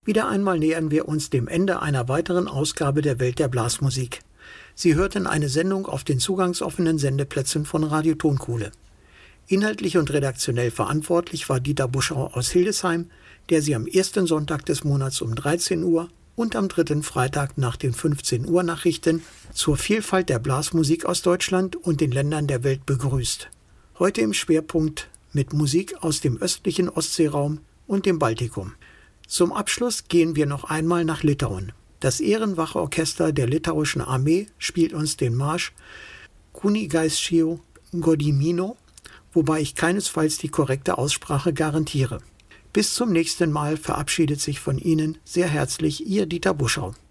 Wieder einmal nähern wir uns dem Ende einer weiteren Ausgabe der Welt der Blasmusik. Sie hörten eine Sendung auf den zugangsoffenen Sendeplätzen von Radio Tonkuhle. Inhaltlich und redaktionell verantwortlich war Dieter Buschau aus Hildesheim, der Sie am ersten Sonntag des Monats um 13 Uhr und am dritten Freitag nach den 15 Uhr Nachrichten zur Vielfalt der Blasmusik aus Deutschland und den Ländern der Welt begrüßt. Heute im Schwerpunkt mit Musik aus dem östlichen Ostseeraum und dem Baltikum. Zum Abschluss gehen wir noch einmal nach Litauen. Das Ehrenwache Orchester der litauischen Armee spielt uns den Marsch Kunigaisčio Gedimino, wobei ich keinesfalls die korrekte Aussprache garantiere. Bis zum nächsten Mal verabschiedet sich von Ihnen sehr herzlich Ihr Dieter Buschau.